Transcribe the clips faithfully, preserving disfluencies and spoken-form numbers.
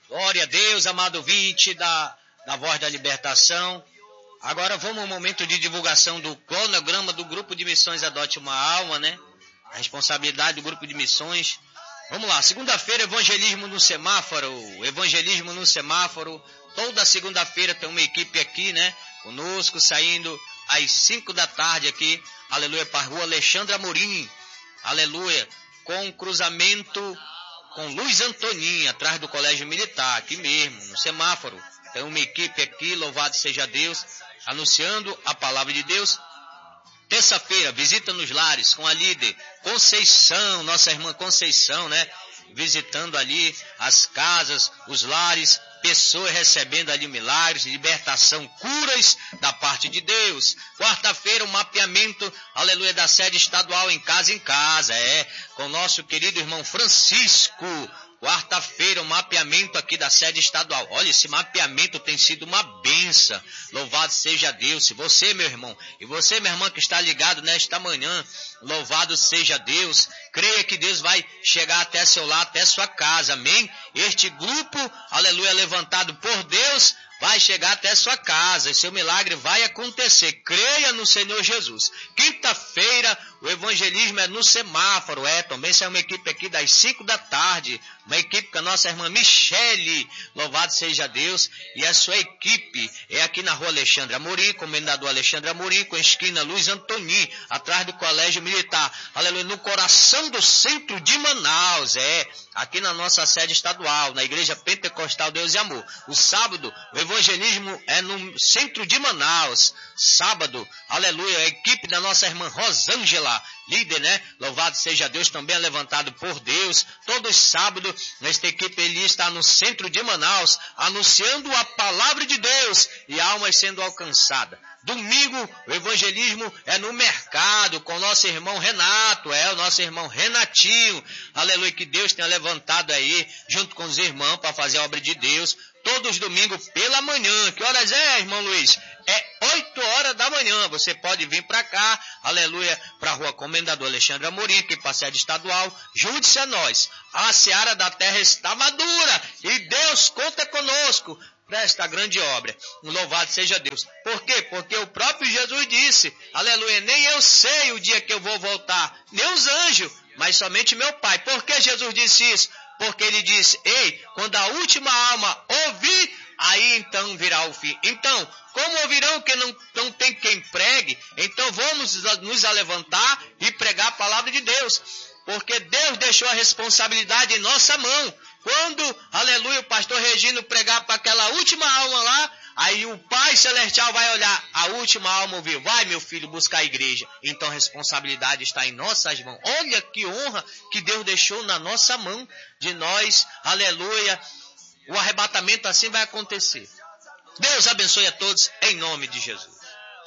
Glória a Deus, amado ouvinte da, da Voz da Libertação. Agora vamos ao momento de divulgação do cronograma do Grupo de Missões Adote uma Alma, né? A responsabilidade do Grupo de Missões. Vamos lá, segunda-feira, evangelismo no semáforo. Evangelismo no semáforo. Toda segunda-feira tem uma equipe aqui, né? Conosco, saindo às cinco da tarde aqui. Aleluia, para a rua Alexandre Amorim. Aleluia, com cruzamento com Luiz Antoninho, atrás do Colégio Militar, aqui mesmo, no semáforo. Tem uma equipe aqui, louvado seja Deus, anunciando a palavra de Deus. Terça-feira, visita nos lares com a líder Conceição, nossa irmã Conceição, né? Visitando ali as casas, os lares, pessoas recebendo ali milagres, libertação, curas da parte de Deus. Quarta-feira, o mapeamento, aleluia, da sede estadual em casa em casa, é, com o nosso querido irmão Francisco. Quarta-feira, o mapeamento aqui da sede estadual. Olha, esse mapeamento tem sido uma benção. Louvado seja Deus. Se você, meu irmão, e você, minha irmã, que está ligado nesta manhã, louvado seja Deus. Creia que Deus vai chegar até seu lar, até sua casa. Amém? Este grupo, aleluia, levantado por Deus, vai chegar até sua casa e seu milagre vai acontecer. Creia no Senhor Jesus. Quinta-feira, o evangelismo é no semáforo. É, também sai uma equipe aqui das cinco da tarde. Uma equipe com a nossa irmã Michele. Louvado seja Deus. E a sua equipe é aqui na rua Alexandre Amorim, comendador Alexandre Amorim, com a esquina Luiz Antoninho, atrás do Colégio Militar. Aleluia, no coração do centro de Manaus. É, aqui na nossa sede estadual, na Igreja Pentecostal Deus e Amor. O sábado, o evangelismo é no centro de Manaus. Sábado, aleluia, a equipe da nossa irmã Rosângela, líder, né? Louvado seja Deus, também é levantado por Deus. Todos sábados, esta equipe ele está no centro de Manaus, anunciando a palavra de Deus e almas sendo alcançadas. Domingo, o evangelismo é no mercado, com o nosso irmão Renato, é o nosso irmão Renatinho. Aleluia, que Deus tenha levantado aí, junto com os irmãos, para fazer a obra de Deus. Todos os domingos pela manhã. Que horas é, irmão Luiz? É oito horas da manhã. Você pode vir para cá, aleluia, para a rua Comendador Alexandre Amorim, aqui para a sede estadual. Junte-se a nós. A seara da terra está madura e Deus conta conosco para esta grande obra. Louvado seja Deus. Por quê? Porque o próprio Jesus disse, aleluia, nem eu sei o dia que eu vou voltar, nem os anjos, mas somente meu Pai. Por que Jesus disse isso? Porque ele disse, ei, quando a última alma ouvir, aí então virá o fim. Então, como ouvirão que não, não tem quem pregue, então vamos nos levantar e pregar a palavra de Deus. Porque Deus deixou a responsabilidade em nossa mão. Quando, aleluia, o pastor Regino pregar para aquela última alma lá, aí o Pai Celestial vai olhar, a última alma ouvir, vai meu filho buscar a igreja. Então a responsabilidade está em nossas mãos. Olha que honra que Deus deixou na nossa mão de nós, aleluia. O arrebatamento assim vai acontecer. Deus abençoe a todos em nome de Jesus.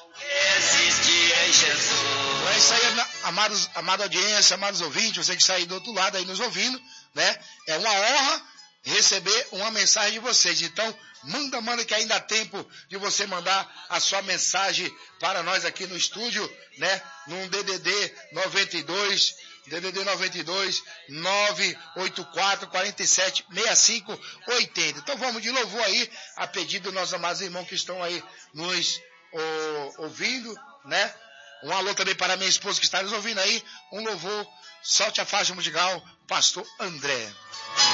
Existe em Jesus. É isso aí, amados, amada audiência, amados ouvintes, você que está aí do outro lado aí nos ouvindo, né? É uma honra receber uma mensagem de vocês. Então, manda, manda que ainda há tempo de você mandar a sua mensagem para nós aqui no estúdio, né? Num D D D noventa e dois, D D D noventa e dois, nove oito quatro, quatro sete, seis cinco oito zero. Então vamos de louvor aí, a pedido dos nossos amados irmãos que estão aí nos oh, ouvindo, né? Um alô também para minha esposa que está nos ouvindo aí. Um louvor, solte a faixa musical, Pastor André.